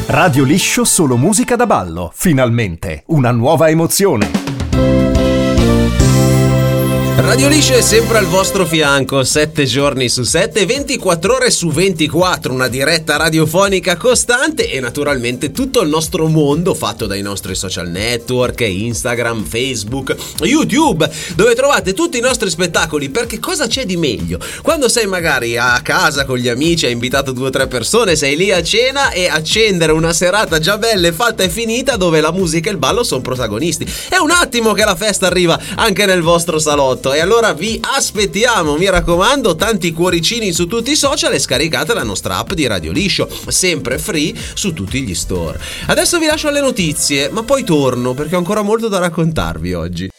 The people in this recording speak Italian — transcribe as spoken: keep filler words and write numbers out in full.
Radio Liscio, solo musica da ballo. Finalmente, una nuova emozione. Radio Liscio è sempre al vostro fianco, sette giorni su sette, ventiquattro ore su ventiquattro, una diretta radiofonica costante e naturalmente tutto il nostro mondo fatto dai nostri social network, Instagram, Facebook, YouTube, dove trovate tutti i nostri spettacoli, perché cosa c'è di meglio? Quando sei magari a casa con gli amici, hai invitato due o tre persone, sei lì a cena e accendere una serata già bella e fatta e finita dove la musica e il ballo sono protagonisti. È un attimo che la festa arriva anche nel vostro salotto. E allora vi aspettiamo, mi raccomando, tanti cuoricini su tutti i social e scaricate la nostra app di Radio Liscio, sempre free su tutti gli store. Adesso vi lascio alle notizie, ma poi torno perché ho ancora molto da raccontarvi oggi.